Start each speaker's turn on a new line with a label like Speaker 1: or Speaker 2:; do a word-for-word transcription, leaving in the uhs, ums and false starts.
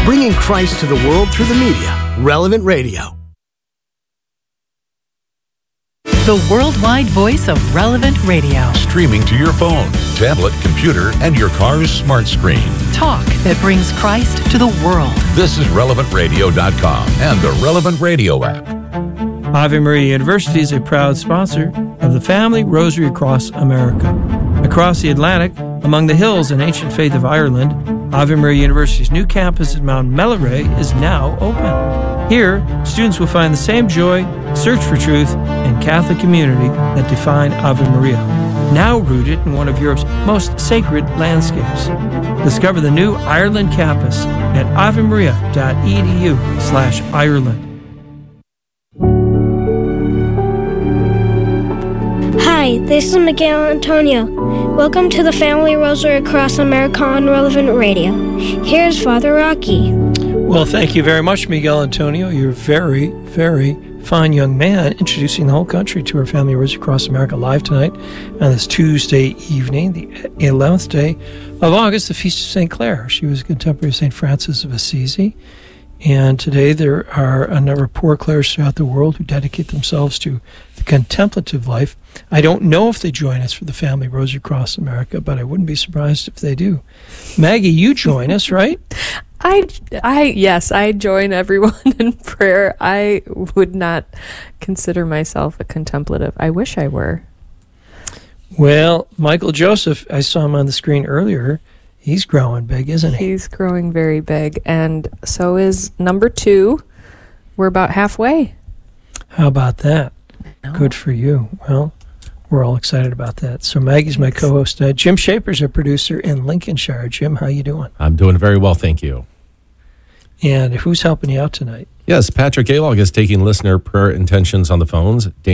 Speaker 1: Bringing Christ to the world through the media. Relevant Radio.
Speaker 2: The worldwide voice of Relevant Radio.
Speaker 3: Streaming to your phone, tablet, computer, and your car's smart screen.
Speaker 2: Talk that brings Christ to the world.
Speaker 3: This is relevant radio dot com and the Relevant Radio app.
Speaker 4: Ave Maria University is a proud sponsor of the Family Rosary Across America. Across the Atlantic, among the hills and ancient faith of Ireland, Ave Maria University's new campus at Mount Melleray is now open. Here, students will find the same joy, search for truth, and Catholic community that define Ave Maria, now rooted in one of Europe's most sacred landscapes. Discover the new Ireland campus at avemaria.edu slash Ireland.
Speaker 5: Hi, this is Miguel Antonio. Welcome to the Family Rosary Across America on Relevant Radio. Here's Father Rocky.
Speaker 4: Well, thank you very much, Miguel Antonio. You're a very, very fine young man introducing the whole country to our Family Rosary Across America live tonight on this Tuesday evening, the eleventh day of August, the Feast of Saint Clare. She was a contemporary of Saint Francis of Assisi. And today there are a number of poor Clares throughout the world who dedicate themselves to the contemplative life. I don't know if they join us for the Family Rosary Across America, but I wouldn't be surprised if they do. Maggie, you join us, right?
Speaker 6: I, I, yes, I join everyone in prayer. I would not consider myself a contemplative. I wish I were.
Speaker 4: Well, Michael Joseph, I saw him on the screen earlier. He's growing big, isn't he?
Speaker 6: He's growing very big, and so is number two. We're about halfway.
Speaker 4: How about that? Good for you. Well, we're all excited about that. So Maggie's my co-host. Uh, Jim Shaper's our producer in Lincolnshire. Jim, how you doing?
Speaker 7: I'm doing very well, thank you.
Speaker 4: And who's helping you out tonight?
Speaker 7: Yes, Patrick Alog is taking listener prayer intentions on the phones.